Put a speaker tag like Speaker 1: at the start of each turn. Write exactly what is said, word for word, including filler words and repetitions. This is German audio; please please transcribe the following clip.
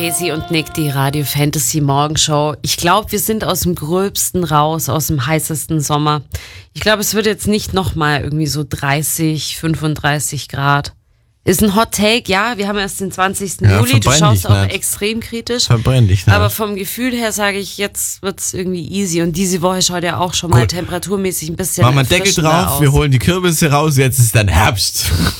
Speaker 1: Casey und Nick, die Radio Fantasy Morgenshow. Ich glaube, wir sind aus dem Gröbsten raus, aus dem heißesten Sommer. Ich glaube, es wird jetzt nicht nochmal irgendwie so dreißig, fünfunddreißig Grad. Ist ein Hot Take, ja, wir haben erst den zwanzigsten
Speaker 2: Ja,
Speaker 1: Juli, du
Speaker 2: verbrenn
Speaker 1: schaust
Speaker 2: dich
Speaker 1: auch
Speaker 2: nicht.
Speaker 1: extrem kritisch.
Speaker 2: Verbrenn dich nicht.
Speaker 1: Aber vom Gefühl her sage ich, jetzt wird's irgendwie easy. Und diese Woche schaut ja auch schon mal
Speaker 2: Gut.
Speaker 1: temperaturmäßig ein bisschen
Speaker 2: Machen wir einen Deckel
Speaker 1: erfrischender
Speaker 2: drauf,
Speaker 1: aus.
Speaker 2: wir holen die Kürbisse raus, jetzt ist dann Herbst.